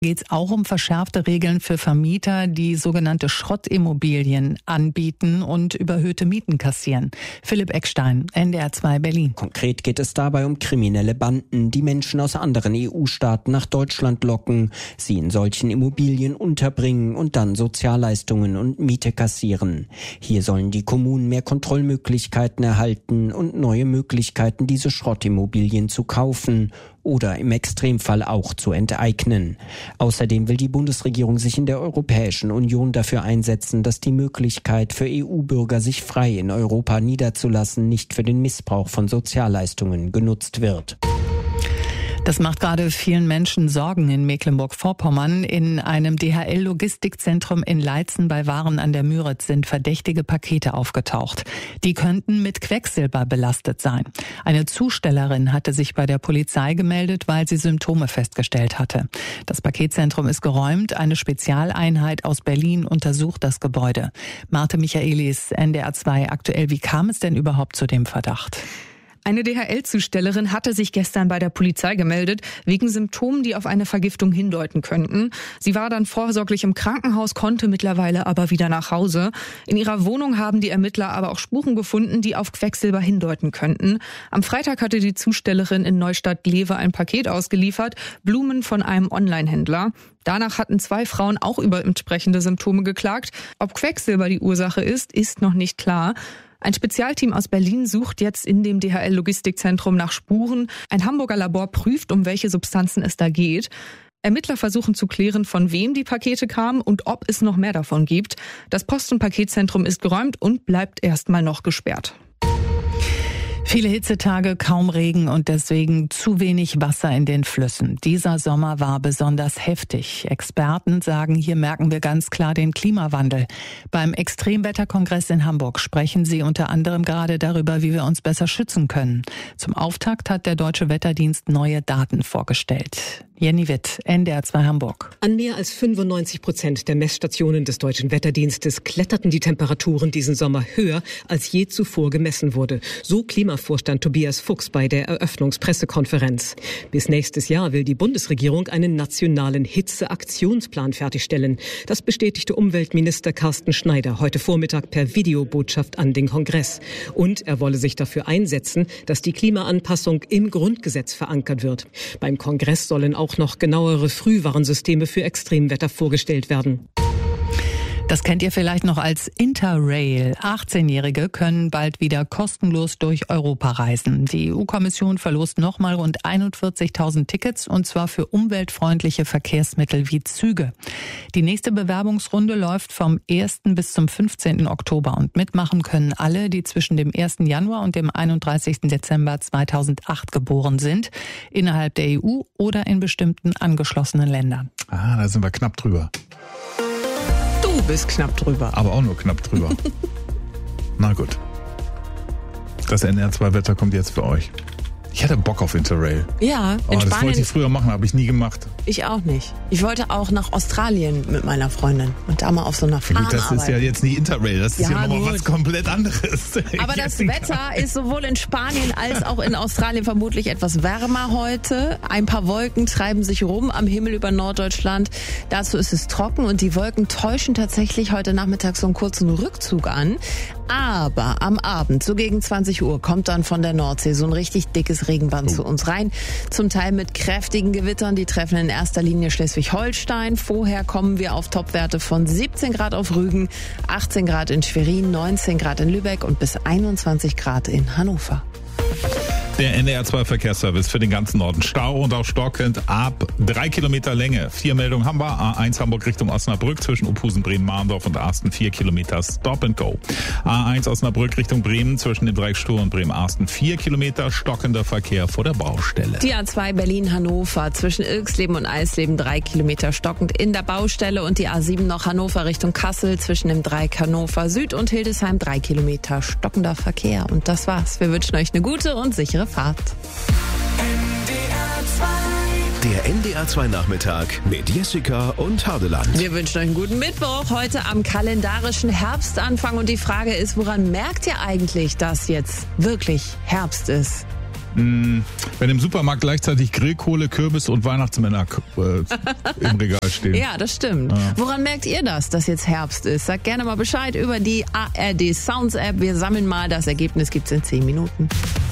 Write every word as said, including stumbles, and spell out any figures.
Geht es auch um verschärfte Regeln für Vermieter, die sogenannte Schrottimmobilien anbieten und überhöhte Mieten kassieren. Philipp Eckstein, N D R zwei Berlin. Konkret geht es dabei um kriminelle Banden, die Menschen aus anderen E U-Staaten nach Deutschland locken, sie in solchen Immobilien unterbringen und dann Sozialleistungen und Miete kassieren. Hier sollen die Kommunen mehr Kontrollmöglichkeiten erhalten und neue Möglichkeiten, diese Schrottimmobilien zu kaufen oder im Extremfall auch zu enteignen. Außerdem will die Bundesregierung sich in der Europäischen Union dafür einsetzen, dass die Möglichkeit für E U-Bürger, sich frei in Europa niederzulassen, nicht für den Missbrauch von Sozialleistungen genutzt wird. Das macht gerade vielen Menschen Sorgen in Mecklenburg-Vorpommern. In einem D H L-Logistikzentrum in Leitzen bei Waren an der Müritz sind verdächtige Pakete aufgetaucht. Die könnten mit Quecksilber belastet sein. Eine Zustellerin hatte sich bei der Polizei gemeldet, weil sie Symptome festgestellt hatte. Das Paketzentrum ist geräumt. Eine Spezialeinheit aus Berlin untersucht das Gebäude. Marte Michaelis, N D R zwei aktuell. Wie kam es denn überhaupt zu dem Verdacht? Eine D H L-Zustellerin hatte sich gestern bei der Polizei gemeldet, wegen Symptomen, die auf eine Vergiftung hindeuten könnten. Sie war dann vorsorglich im Krankenhaus, konnte mittlerweile aber wieder nach Hause. In ihrer Wohnung haben die Ermittler aber auch Spuren gefunden, die auf Quecksilber hindeuten könnten. Am Freitag hatte die Zustellerin in Neustadt-Glewe ein Paket ausgeliefert, Blumen von einem Online-Händler. Danach hatten zwei Frauen auch über entsprechende Symptome geklagt. Ob Quecksilber die Ursache ist, ist noch nicht klar. Ein Spezialteam aus Berlin sucht jetzt in dem D H L-Logistikzentrum nach Spuren. Ein Hamburger Labor prüft, um welche Substanzen es da geht. Ermittler versuchen zu klären, von wem die Pakete kamen und ob es noch mehr davon gibt. Das Post- und Paketzentrum ist geräumt und bleibt erstmal noch gesperrt. Viele Hitzetage, kaum Regen und deswegen zu wenig Wasser in den Flüssen. Dieser Sommer war besonders heftig. Experten sagen, hier merken wir ganz klar den Klimawandel. Beim Extremwetterkongress in Hamburg sprechen sie unter anderem gerade darüber, wie wir uns besser schützen können. Zum Auftakt hat der Deutsche Wetterdienst neue Daten vorgestellt. Jenny Witt, N D R zwei Hamburg. An mehr als fünfundneunzig Prozent der Messstationen des Deutschen Wetterdienstes kletterten die Temperaturen diesen Sommer höher, als je zuvor gemessen wurde. So Klimavorstand Tobias Fuchs bei der Eröffnungspressekonferenz. Bis nächstes Jahr will die Bundesregierung einen nationalen Hitzeaktionsplan fertigstellen. Das bestätigte Umweltminister Carsten Schneider heute Vormittag per Videobotschaft an den Kongress. Und er wolle sich dafür einsetzen, dass die Klimaanpassung im Grundgesetz verankert wird. Beim Kongress sollen auch noch genauere Frühwarnsysteme für Extremwetter vorgestellt werden. Das kennt ihr vielleicht noch als Interrail. achtzehnjährige können bald wieder kostenlos durch Europa reisen. Die E U-Kommission verlost nochmal rund einundvierzigtausend Tickets, und zwar für umweltfreundliche Verkehrsmittel wie Züge. Die nächste Bewerbungsrunde läuft vom ersten bis zum fünfzehnten Oktober und mitmachen können alle, die zwischen dem ersten Januar und dem einunddreißigsten Dezember zweitausendacht geboren sind, innerhalb der E U oder in bestimmten angeschlossenen Ländern. Ah, da sind wir knapp drüber. Du bist knapp drüber. Aber auch nur knapp drüber. Na gut. Das N D R zwei Wetter kommt jetzt für euch. Ich hatte Bock auf Interrail. Ja, in oh, das Spanien. wollte ich früher machen, habe ich nie gemacht. Ich auch nicht. Ich wollte auch nach Australien mit meiner Freundin und da mal auf so einer Farm Gut, das arbeiten. ist ja jetzt nicht Interrail, das ist ja, Ja, nochmal gut. was komplett anderes. Aber das Wetter ist sowohl in Spanien als auch in Australien vermutlich etwas wärmer heute. Ein paar Wolken treiben sich rum am Himmel über Norddeutschland. Dazu ist es trocken und die Wolken täuschen tatsächlich heute Nachmittag so einen kurzen Rückzug an. Aber am Abend, so gegen zwanzig Uhr, kommt dann von der Nordsee so ein richtig dickes Regenband oh. zu uns rein. Zum Teil mit kräftigen Gewittern, die treffen in erster Linie Schleswig-Holstein. Vorher kommen wir auf Topwerte von siebzehn Grad auf Rügen, achtzehn Grad in Schwerin, neunzehn Grad in Lübeck und bis einundzwanzig Grad in Hannover. Der N D R zwei Verkehrsservice für den ganzen Norden. Stau und auch stockend ab drei Kilometer Länge. Vier Meldungen haben wir. A eins Hamburg Richtung Osnabrück zwischen Ophusen, Bremen, Mahndorf und Arsten. Vier Kilometer Stop and Go. A eins Osnabrück Richtung Bremen zwischen dem Dreieck Stur und Bremen-Arsten. Vier Kilometer stockender Verkehr vor der Baustelle. Die A zwei Berlin-Hannover zwischen Ilksleben und Eisleben. Drei Kilometer stockend in der Baustelle. Und die A sieben noch Hannover Richtung Kassel zwischen dem Dreieck Hannover Süd und Hildesheim. Drei Kilometer stockender Verkehr. Und das war's. Wir wünschen euch eine gute und sichere Fahrt. Der N D R zwei Nachmittag mit Jessica und Hardeland. Wir wünschen euch einen guten Mittwoch, heute am kalendarischen Herbstanfang. Und die Frage ist, woran merkt ihr eigentlich, dass jetzt wirklich Herbst ist? Hm, wenn im Supermarkt gleichzeitig Grillkohle, Kürbis und Weihnachtsmänner äh, im Regal stehen. Ja, das stimmt. Ja. Woran merkt ihr das, dass jetzt Herbst ist? Sagt gerne mal Bescheid über die A R D Sounds App. Wir sammeln mal. Das Ergebnis gibt's in zehn Minuten.